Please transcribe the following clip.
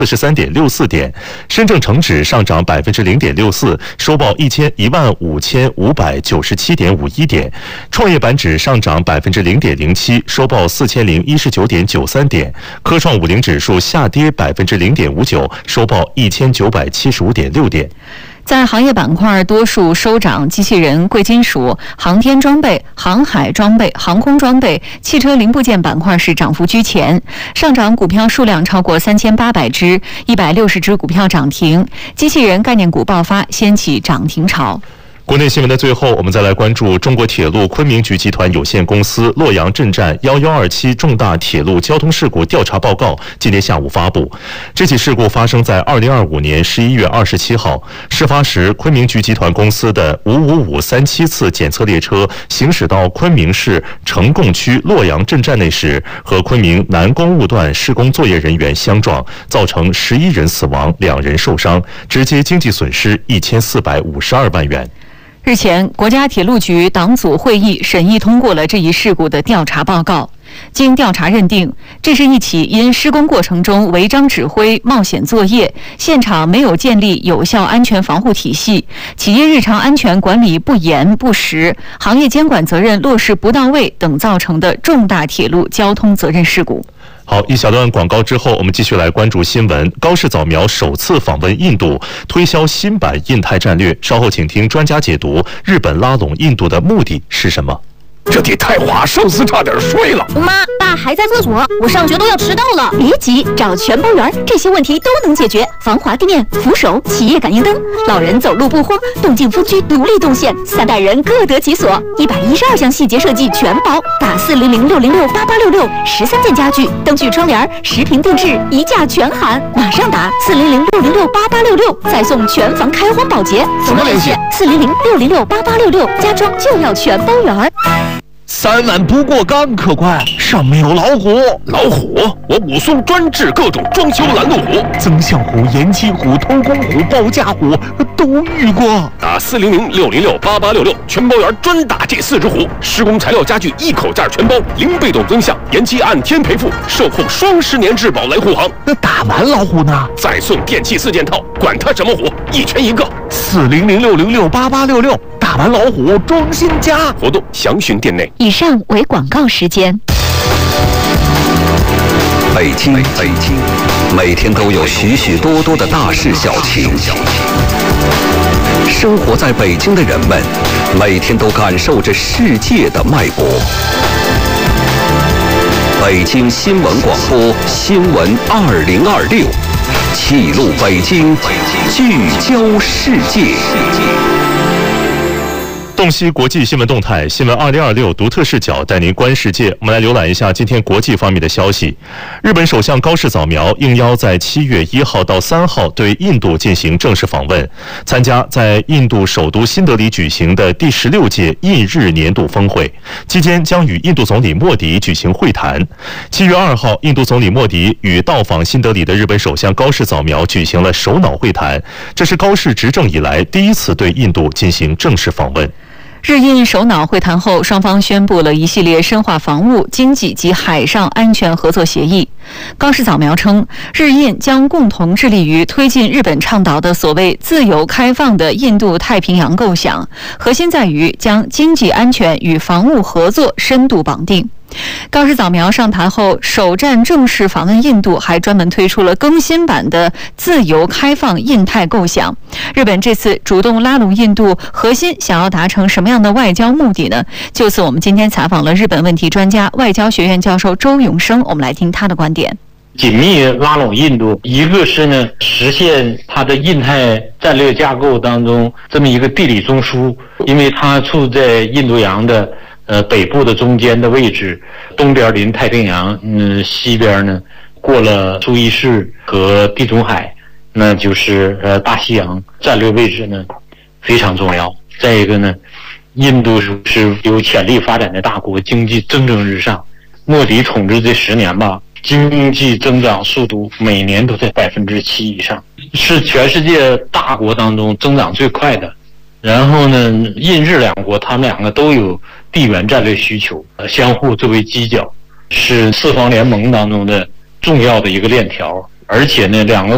43.64点，深证成指上涨0.64%，收报155,597.51点；创业板指上涨0.07%，收报4019.93点；科创50指数下跌0.59%，收报1975.6点。 在行业板块，多数收涨机器人、贵金属、航天装备、航海装备、航空装备、汽车零部件板块是涨幅居前，上涨股票数量超过3800只，160只股票涨停，机器人概念股爆发，掀起涨停潮。 国内新闻的最后，我们再来关注中国铁路昆明局集团有限公司洛阳镇站1127重大铁路交通事故调查报告今天下午发布。这起事故发生在2025年11月27号，事发时昆明局集团公司的55537次检测列车行驶到昆明市呈贡区洛阳镇站内时，和昆明南公务段施工作业人员相撞，造成11人死亡，2人受伤，直接经济损失1452万元。 日前，国家铁路局党组会议审议通过了这一事故的调查报告。经调查认定，这是一起因施工过程中违章指挥、冒险作业、现场没有建立有效安全防护体系、企业日常安全管理不严不实、行业监管责任落实不到位等造成的重大铁路交通责任事故。 好，一小段广告之后，我们继续来关注新闻。高市早苗首次访问印度，推销新版印太战略。稍后请听专家解读，日本拉拢印度的目的是什么？ 这地太滑，上司差点睡了。 妈，爸还在厕所，我上学都要迟到了。别急，找全包园，这些问题都能解决。防滑地面、扶手、企业感应灯，老人走路不慌，动静分区独立动线，3代人各得其所。112项细节设计全包，打400-606-8866，13件家具、灯具、窗帘，10平定制，一价全含。马上打400-606-8866，再送全房开荒保洁。 怎么联系 ？400-606-8866，家装就要全包园。 3万不过冈，客官，上面有老虎。老虎？我武松专治各种装修拦路虎，增项虎、延期虎、偷工虎、报价虎都遇过。打400-606-8866，全包园专打这4只虎。施工材料家具一口价全包，零被动增项，延期按天赔付，售后双10年质保来护航。那打完老虎呢？再送电器4件套，管它什么虎，一拳一个。400-606-8866。打完老虎装新家，活动详询店内。 以上为广告时间。 北京，每天都有许许多多的大事小情。生活在北京的人们，每天都感受着世界的脉搏。北京新闻广播新闻2026，记录北京，聚焦世界。 洞悉国际新闻动态，新闻2026独特视角带您观世界。我们来浏览一下今天国际方面的消息。日本首相高市早苗应邀在7月1号到3号对印度进行正式访问，参加在印度首都新德里举行的第16届印日年度峰会，期间将与印度总理莫迪举行会谈。7月2号，印度总理莫迪与到访新德里的日本首相高市早苗举行了首脑会谈，这是高市执政以来第一次对印度进行正式访问。 日印首脑会谈后，双方宣布了一系列深化防务、经济及海上安全合作协议。高市早苗称，日印将共同致力于推进日本倡导的所谓自由开放的印度太平洋构想，核心在于将经济安全与防务合作深度绑定。高市早苗上台后首站正式访问印度，还专门推出了更新版的自由开放印太构想。日本这次主动拉拢印度，核心想要达成什么样的外交目的呢？就此，我们今天采访了日本问题专家、外交学院教授周永生，我们来听他的观点。 紧密拉拢印度，一个是呢实现它的印太战略架构当中这么一个地理中枢，因为它处在印度洋的北部的中间的位置，东边临太平洋，西边呢过了苏伊士和地中海，那就是大西洋，战略位置呢非常重要。再一个呢，印度是有潜力发展的大国，经济蒸蒸日上。莫迪统治这10年吧，经济增长速度每年都在7%以上，是全世界大国当中增长最快的。然后呢，印日两国他们两个都有地缘战略需求，相互作为犄角，是4方联盟当中的重要的一个链条。而且呢，两个